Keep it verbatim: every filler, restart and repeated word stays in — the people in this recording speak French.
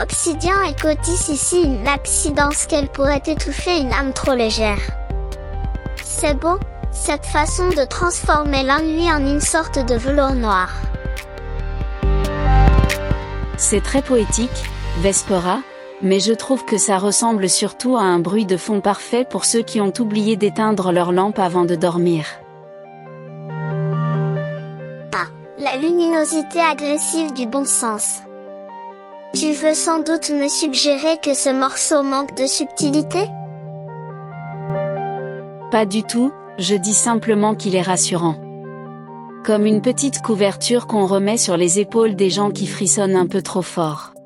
Obsidian écotisse ici une accidence qu'elle pourrait étouffer une âme trop légère. C'est beau, cette façon de transformer l'ennui en une sorte de velours noir. C'est très poétique, Vespera, mais je trouve que ça ressemble surtout à un bruit de fond parfait pour ceux qui ont oublié d'éteindre leur lampe avant de dormir. Ah, la luminosité agressive du bon sens. Tu veux sans doute me suggérer que ce morceau manque de subtilité? Pas du tout, je dis simplement qu'il est rassurant. Comme une petite couverture qu'on remet sur les épaules des gens qui frissonnent un peu trop fort.